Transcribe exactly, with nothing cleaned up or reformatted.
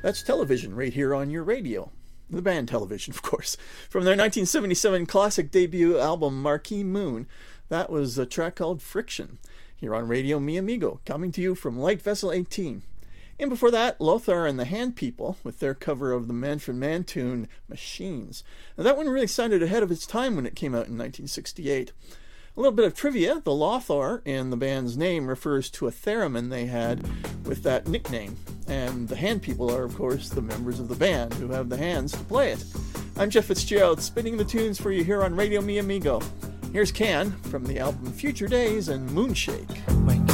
That's Television right here on your radio. The band Television, of course. From their nineteen seventy-seven classic debut album, Marquee Moon, that was a track called Friction. Here on Radio Mi Amigo, coming to you from Light Vessel eighteen. And before that, Lothar and the Hand People with their cover of the Manfred Mann tune, Machines. Now, that one really sounded ahead of its time when it came out in nineteen sixty-eight. A little bit of trivia, the Lothar in the band's name refers to a theremin they had with that nickname. And the Hand People are, of course, the members of the band who have the hands to play it. I'm Jeff Fitzgerald, spinning the tunes for you here on Radio Mi Amigo. Here's Can from the album Future Days and Moonshake. When